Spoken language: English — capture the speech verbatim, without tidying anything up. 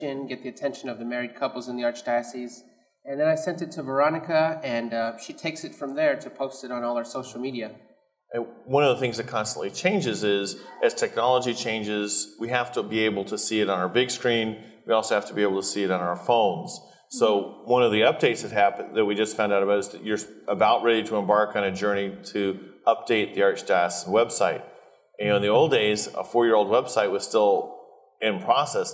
get the attention of the married couples in the Archdiocese. And then I sent it to Veronica, and uh, she takes it from there to post it on all our social media. And one of the things that constantly changes is, as technology changes, we have to be able to see it on our big screen. We also have to be able to see it on our phones. So one of the updates that happened that we just found out about is that you're about ready to embark on a journey to update the Archdiocesan website. And, you know, in the old days, a four-year-old website was still in process.